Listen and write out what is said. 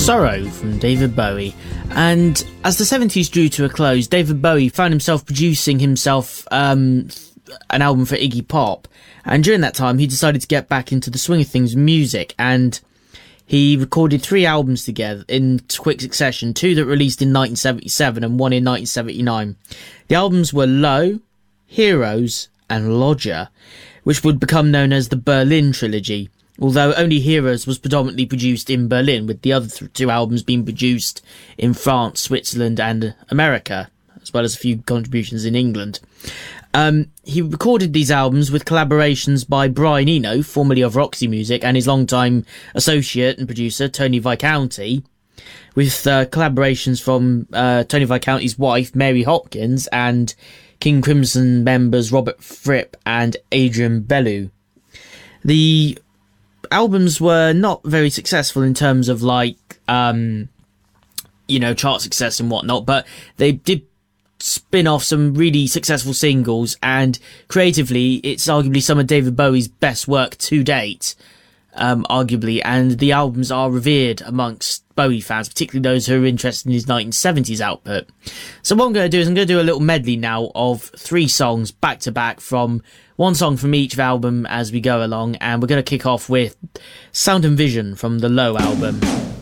Sorrow from David Bowie. And as the 70s drew to a close, David Bowie found himself producing himself an album for Iggy Pop. And during that time, he decided to get back into the swing of things music, and he recorded 3 albums together in quick succession, 2 that released in 1977 and 1 in 1979. The albums were Low, Heroes and Lodger, which would become known as the Berlin Trilogy, although only Heroes was predominantly produced in Berlin, with the other 2 albums being produced in France, Switzerland and America, as well as a few contributions in England. He recorded these albums with collaborations by Brian Eno, formerly of Roxy Music, and his longtime associate and producer, Tony Visconti, with collaborations from Tony Visconti's wife, Mary Hopkins, and King Crimson members Robert Fripp and Adrian Belew. The albums were not very successful in terms of, chart success and whatnot, but they did spin off some really successful singles, and creatively it's arguably some of David Bowie's best work to date, arguably, and the albums are revered amongst Bowie fans, particularly those who are interested in his 1970s output. So what I'm going to do is I'm going to do a little medley now of 3 songs back to back, from 1 song from each album as we go along, and we're going to kick off with Sound and Vision from the Low album.